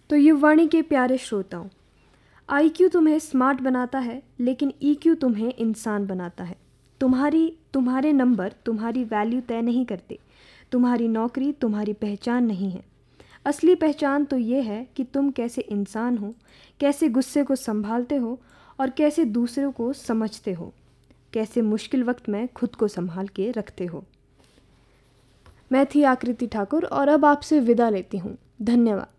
तो युवाणी के प्यारे श्रोताओं, आईक्यू तुम्हें स्मार्ट बनाता है, लेकिन ईक्यू तुम्हें इंसान बनाता है। तुम्हारे नंबर तुम्हारी वैल्यू तय नहीं करते। तुम्हारी नौकरी तुम्हारी पहचान नहीं है। असली पहचान तो ये है कि तुम कैसे इंसान हो, कैसे गुस्से को संभालते हो और कैसे दूसरों को समझते हो, कैसे मुश्किल वक्त में खुद को संभाल के रखते हो। मैं थी आकृति ठाकुर और अब आपसे विदा लेती हूँ। धन्यवाद।